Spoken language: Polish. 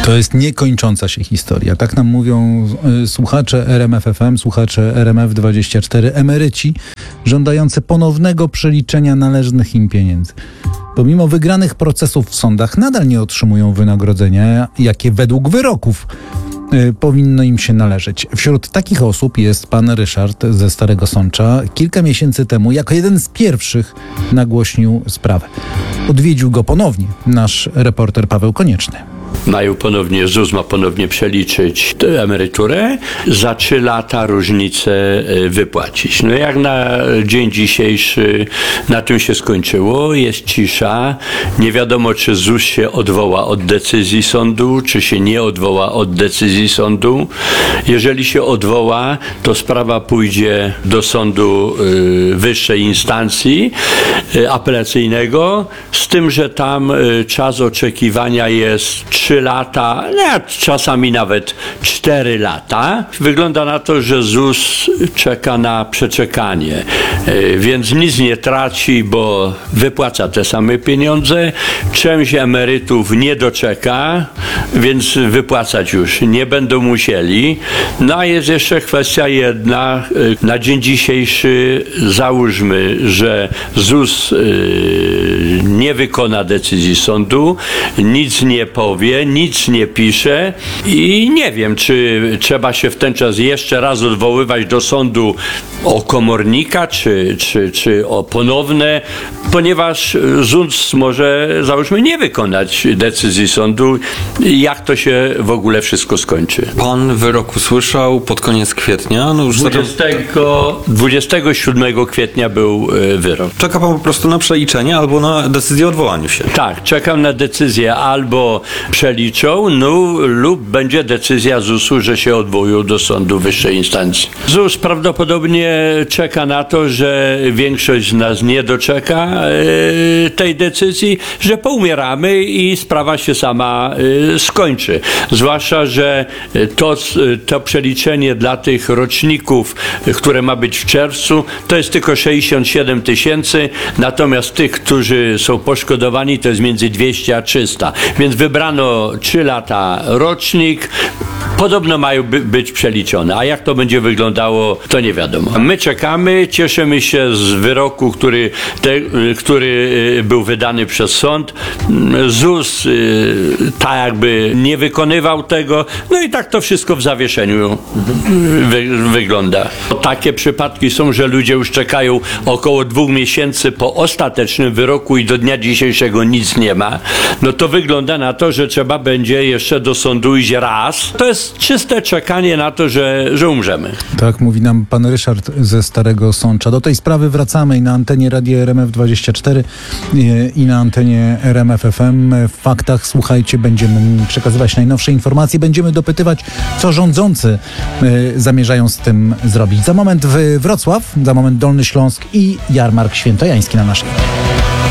To jest niekończąca się historia. Tak nam mówią słuchacze RMF FM, słuchacze RMF24, emeryci żądający ponownego przeliczenia należnych im pieniędzy. Pomimo wygranych procesów w sądach nadal nie otrzymują wynagrodzenia, jakie według wyroków powinno im się należeć. Wśród takich osób jest pan Ryszard ze Starego Sącza. Kilka miesięcy temu jako jeden z pierwszych nagłośnił sprawę. Odwiedził go ponownie nasz reporter Paweł Konieczny. ZUS ma ponownie przeliczyć tę emeryturę, za 3 lata różnicę wypłacić. No jak na dzień dzisiejszy na tym się skończyło, jest cisza, nie wiadomo czy ZUS się odwoła od decyzji sądu, czy się nie odwoła od decyzji sądu. Jeżeli się odwoła, to sprawa pójdzie do sądu wyższej instancji apelacyjnego, z tym, że tam czas oczekiwania jest 3 lata, czasami nawet 4 lata. Wygląda na to, że ZUS czeka na przeczekanie, więc nic nie traci, bo wypłaca te same pieniądze. Część emerytów nie doczeka, więc wypłacać już nie będą musieli. No a jest jeszcze kwestia jedna. Na dzień dzisiejszy załóżmy, że ZUS nie wykona decyzji sądu, nic nie powie, nic nie pisze i nie wiem, czy trzeba się w ten czas jeszcze raz odwoływać do sądu o komornika, czy o ponowne, ponieważ ZUS może, załóżmy, nie wykonać decyzji sądu. Jak to się w ogóle wszystko skończy? Pan wyrok usłyszał pod koniec kwietnia. No już 27 kwietnia był wyrok. Czeka pan po prostu na przeliczenie albo na decyzję o odwołaniu się? Tak, czekam na decyzję, albo przeliczą, lub będzie decyzja ZUS-u, że się odwołują do sądu wyższej instancji. ZUS prawdopodobnie czeka na to, że większość z nas nie doczeka tej decyzji, że poumieramy i sprawa się sama skończy. Zwłaszcza, że to przeliczenie dla tych roczników, które ma być w czerwcu, to jest tylko 67 000, natomiast tych, którzy są poszkodowani, to jest między 200 a 300. Więc wybrano 3 lata rocznik. Podobno mają być przeliczone, a jak to będzie wyglądało, to nie wiadomo. My czekamy, cieszymy się z wyroku, który był wydany przez sąd. ZUS tak jakby nie wykonywał tego, no i tak to wszystko w zawieszeniu wygląda. Takie przypadki są, że ludzie już czekają około 2 miesięcy po ostatecznym wyroku i do dnia dzisiejszego nic nie ma. No to wygląda na to, że trzeba będzie jeszcze do sądu iść raz. To jest czyste czekanie na to, że umrzemy. Tak mówi nam pan Ryszard ze Starego Sącza. Do tej sprawy wracamy i na antenie Radia RMF24 i na antenie RMF FM. W faktach, słuchajcie, będziemy przekazywać najnowsze informacje, będziemy dopytywać, co rządzący zamierzają z tym zrobić. Za moment Wrocław, za moment Dolny Śląsk i jarmark świętojański na naszej.